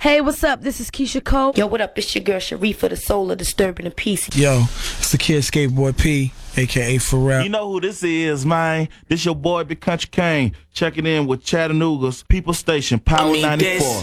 Hey, what's up? This is Keisha Cole. Yo, what up? It's your girl Sharifa, the soul of Disturbing the Peace. Yo, it's the kid Skateboy P, a.k.a. Pharrell. You know who this is, man. This your boy, Big Country Kane, checking in with Chattanooga's People Station, Power 94.